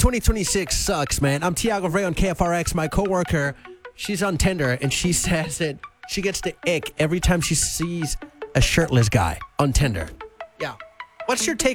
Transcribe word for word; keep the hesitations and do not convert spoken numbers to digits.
twenty twenty-six sucks, man. I'm Tiago Ray on K F R X. My coworker, she's on Tinder, and she says that she gets the ick every time she sees a shirtless guy on Tinder. Yeah. What's your take